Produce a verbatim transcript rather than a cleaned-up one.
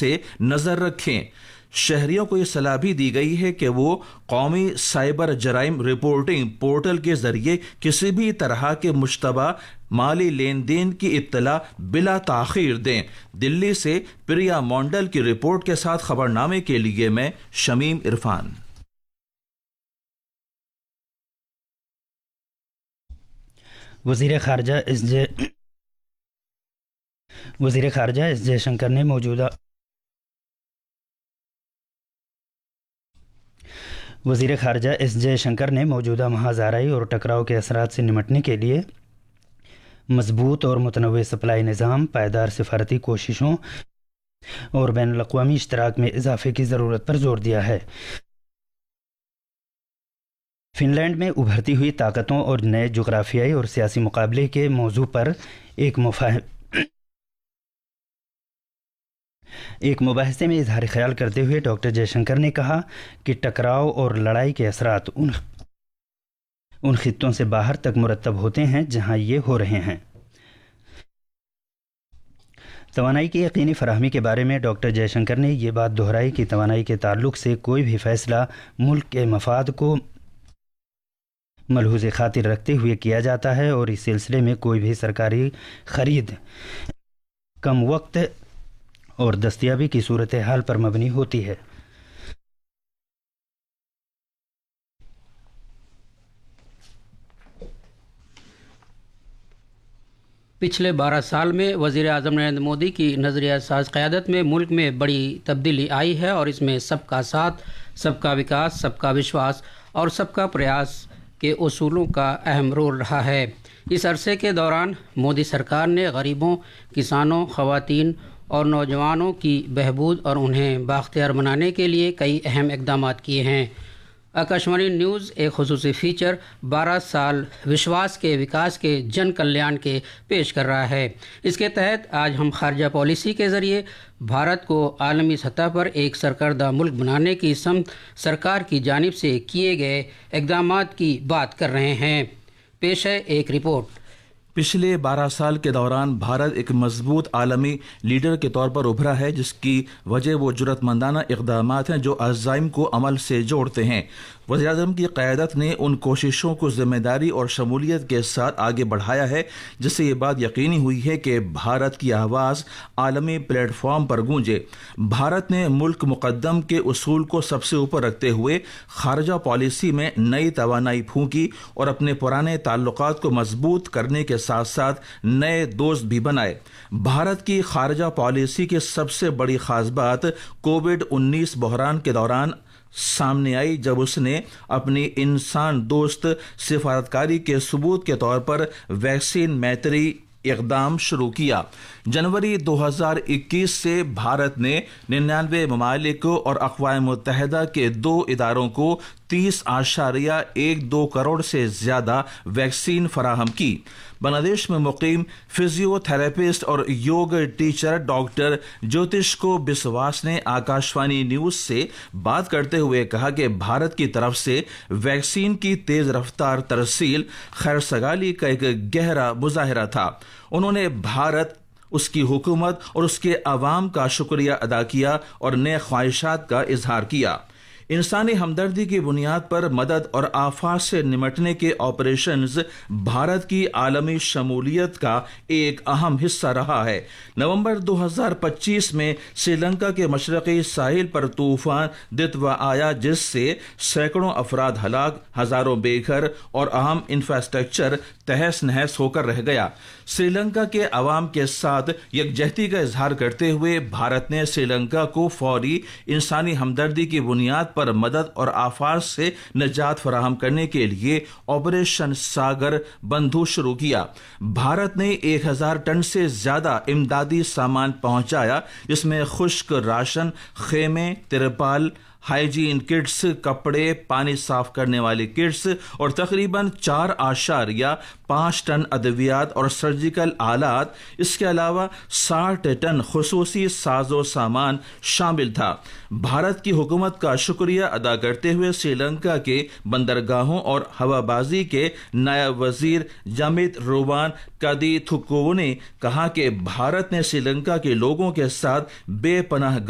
سے نظر رکھیں۔ شہریوں کو یہ صلاح بھی دی گئی ہے کہ وہ قومی سائبر جرائم رپورٹنگ پورٹل کے ذریعے کسی بھی طرح کے مشتبہ مالی لین دین کی اطلاع بلا تاخیر دیں۔ دلی سے پریا مونڈل کی رپورٹ کے ساتھ خبرنامے کے لیے میں شمیم عرفان۔ وزیر خارجہ ایس جے وزیر خارجہ ایس جے شنکر نے موجودہ وزیر خارجہ ایس جے شنکر نے موجودہ مہازارائی اور ٹکراؤ کے اثرات سے نمٹنے کے لیے مضبوط اور متنوع سپلائی نظام، پائیدار سفارتی کوششوں اور بین الاقوامی اشتراک میں اضافے کی ضرورت پر زور دیا ہے۔ فن لینڈ میں ابھرتی ہوئی طاقتوں اور نئے جغرافیائی اور سیاسی مقابلے کے موضوع پر ایک مفاہم ایک مباحثے میں اظہار خیال کرتے ہوئے ڈاکٹر جے شنکر نے کہا کہ ٹکراؤ اور لڑائی کے اثرات ان ان خطوں سے باہر تک مرتب ہوتے ہیں جہاں یہ ہو رہے ہیں۔ توانائی کی یقینی فراہمی کے بارے میں ڈاکٹر جے شنکر نے یہ بات دہرائی کہ توانائی کے تعلق سے کوئی بھی فیصلہ ملک کے مفاد کو ملحوظ خاطر رکھتے ہوئے کیا جاتا ہے اور اس سلسلے میں کوئی بھی سرکاری خرید کم وقت اور دستیابی کی صورتحال پر مبنی ہوتی ہے۔ پچھلے بارہ سال میں وزیر اعظم نریندر مودی کی نظریہ ساز قیادت میں ملک میں بڑی تبدیلی آئی ہے اور اس میں سب کا ساتھ، سب کا وکاس، سب کا وشواس اور سب کا پریاس کے اصولوں کا اہم رول رہا ہے۔ اس عرصے کے دوران مودی سرکار نے غریبوں، کسانوں، خواتین اور نوجوانوں کی بہبود اور انہیں بااختیار بنانے کے لیے کئی اہم اقدامات کیے ہیں۔ آکاشوانی نیوز ایک خصوصی فیچر بارہ سال وشواس کے وکاس کے جن کلیان کے پیش کر رہا ہے۔ اس کے تحت آج ہم خارجہ پالیسی کے ذریعے بھارت کو عالمی سطح پر ایک سرکردہ ملک بنانے کی سمت سرکار کی جانب سے کیے گئے اقدامات کی بات کر رہے ہیں۔ پیش ہے ایک رپورٹ۔ پچھلے بارہ سال کے دوران بھارت ایک مضبوط عالمی لیڈر کے طور پر ابھرا ہے، جس کی وجہ وہ جرأت مندانہ اقدامات ہیں جو عزائم کو عمل سے جوڑتے ہیں۔ وزیر اعظم کی قیادت نے ان کوششوں کو ذمہ داری اور شمولیت کے ساتھ آگے بڑھایا ہے جس سے یہ بات یقینی ہوئی ہے کہ بھارت کی آواز عالمی پلیٹ فارم پر گونجے۔ بھارت نے ملک مقدم کے اصول کو سب سے اوپر رکھتے ہوئے خارجہ پالیسی میں نئی توانائی پھونکی اور اپنے پرانے تعلقات کو مضبوط کرنے کے ساتھ ساتھ نئے دوست بھی بنائے۔ بھارت کی خارجہ پالیسی کی سب سے بڑی خاص بات کووڈ انیس بحران کے دوران سامنے آئی، جب اس نے اپنی انسان دوست سفارتکاری کے ثبوت کے طور پر ویکسین میتری اقدام شروع کیا۔ جنوری دو ہزار اکیس سے بھارت نے ننانوے ممالک اور اقوام متحدہ کے دو اداروں کو تیس اشاریہ ایک دو کروڑ سے زیادہ ویکسین فراہم کی۔ بنگلہ دیش میں مقیم فزیو تھراپسٹ اور یوگ ٹیچر ڈاکٹر جوتش کو بسواس نے آکاشوانی نیوز سے بات کرتے ہوئے کہا کہ بھارت کی طرف سے ویکسین کی تیز رفتار ترسیل خیرسگالی کا ایک گہرا مظاہرہ تھا۔ انہوں نے بھارت، اس کی حکومت اور اس کے عوام کا شکریہ ادا کیا اور نئے خواہشات کا اظہار کیا۔ انسانی ہمدردی کی بنیاد پر مدد اور آفات سے نمٹنے کے آپریشنز بھارت کی عالمی شمولیت کا ایک اہم حصہ رہا ہے۔ نومبر دو ہزار پچیس میں سری لنکا کے مشرقی ساحل پر طوفان دتوا آیا، جس سے سینکڑوں افراد ہلاک، ہزاروں بے گھر اور اہم انفراسٹرکچر تہس نہس ہو کر رہ گیا۔ سری لنکا کے عوام کے ساتھ یکجہتی کا اظہار کرتے ہوئے بھارت نے سری لنکا کو فوری انسانی ہمدردی کی بنیاد پر پر مدد اور آفات سے نجات فراہم کرنے کے لیے آپریشن ساگر بندھو شروع کیا۔ بھارت نے ایک ہزار ٹن سے زیادہ امدادی سامان پہنچایا، جس میں خشک راشن، خیمے، ترپال، ہائیجین کٹس، کپڑے، پانی صاف کرنے والی کٹس اور تقریباً چار اشاریہ پانچ ٹن ادویات اور سرجیکل آلات، اس کے علاوہ ساٹھ ٹن خصوصی ساز و سامان شامل تھا۔ بھارت کی حکومت کا شکریہ ادا کرتے ہوئے سری لنکا کے بندرگاہوں اور ہوا بازی کے نائب وزیر جامت رووان کدی تھکو نے کہا کہ بھارت نے سری لنکا کے لوگوں کے ساتھ بے پناہ